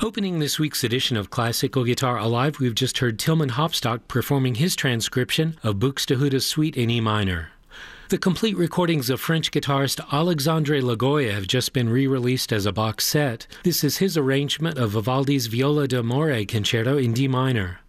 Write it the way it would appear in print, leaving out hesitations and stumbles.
Opening this week's edition of Classical Guitar Alive, we've just heard Tilman Hofstock performing his transcription of Buxtehude's Suite in E minor. The complete recordings of French guitarist Alexandre Lagoya have just been re-released as a box set. This is his arrangement of Vivaldi's Viola d'Amore Concerto in D minor.